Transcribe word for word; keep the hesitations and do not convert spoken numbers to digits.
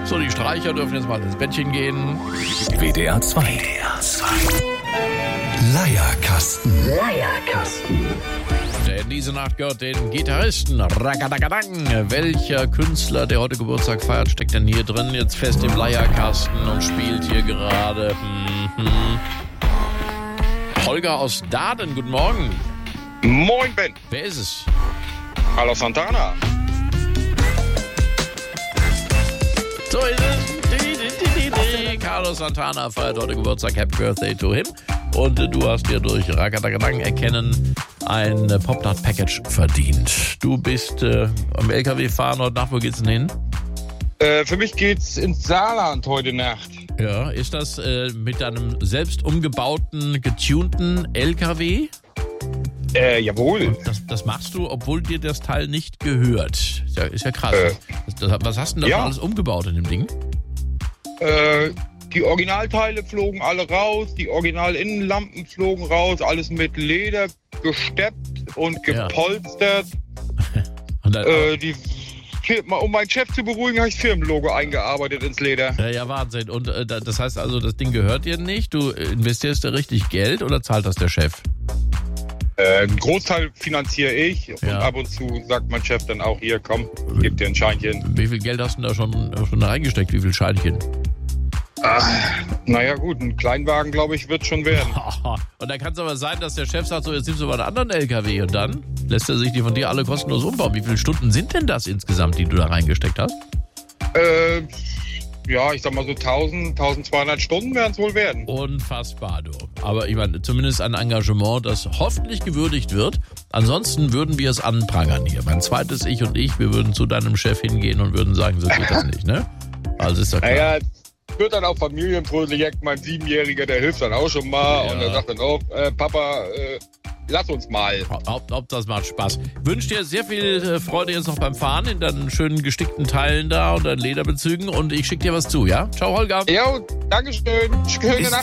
So, die Streicher dürfen jetzt mal ins Bettchen gehen. W D R zwei. W D R zwei. Leierkasten. Leierkasten. Denn diese Nacht gehört den Gitarristen. Ragadagadang. Welcher Künstler, der heute Geburtstag feiert, steckt denn hier drin jetzt fest im Leierkasten und spielt hier gerade? Mhm. Holger aus Dahden, guten Morgen. Moin, Ben. Wer ist es? Carlos Santana. So ist es. Carlos Santana feiert heute Geburtstag. Happy Birthday to him. Und du hast dir durch Ragadagadang erkennen ein Pop-Nut-Package verdient. Du bist äh, am L K W fahren heute Nacht. Wo geht's denn hin? Äh, für mich geht's ins Saarland heute Nacht. Ja, ist das äh, mit deinem selbst umgebauten, getunten L K W? Äh, jawohl. Das, das machst du, obwohl dir das Teil nicht gehört. Ist ja, ist ja krass. Äh, das, das, was hast du denn da ja. schon alles umgebaut in dem Ding? Äh, die Originalteile flogen alle raus, die Original-Innenlampen flogen raus, alles mit Leder gesteppt und gepolstert. Ja. Und dann, äh, die, um meinen Chef zu beruhigen, habe ich das Firmenlogo eingearbeitet ins Leder. Ja, ja, Wahnsinn. Und äh, das heißt also, das Ding gehört dir nicht? Du investierst da richtig Geld oder zahlt das der Chef? Äh, einen Großteil finanziere ich und Ja. ab und zu sagt mein Chef dann auch, hier, komm, gib dir ein Scheinchen. Wie viel Geld hast du da schon, schon reingesteckt? Wie viel Scheinchen? Ach, naja gut, ein Kleinwagen, glaube ich, wird schon werden. Und dann kann es aber sein, dass der Chef sagt, so jetzt nimmst du mal einen anderen L K W und dann lässt er sich die von dir alle kostenlos umbauen. Wie viele Stunden sind denn das insgesamt, die du da reingesteckt hast? Äh, ja, ich sag mal so tausend, tausendzweihundert Stunden werden es wohl werden. Unfassbar, du. Aber ich meine, zumindest ein Engagement, das hoffentlich gewürdigt wird. Ansonsten würden wir es anprangern hier. Mein zweites Ich und ich, wir würden zu deinem Chef hingehen und würden sagen, so geht das nicht, ne? Also ist doch klar. Naja, wird dann auch Familienprojekt, mein Siebenjähriger, der hilft dann auch schon mal Ja. und er sagt dann auch, äh, Papa, äh, lass uns mal. Ob, ob das macht Spaß. Wünsche dir sehr viel äh, Freude jetzt noch beim Fahren in deinen schönen gestickten Teilen da und deinen Lederbezügen und ich schicke dir was zu, ja? Ciao, Holger. Ja, Dankeschön. Schöne Nacht.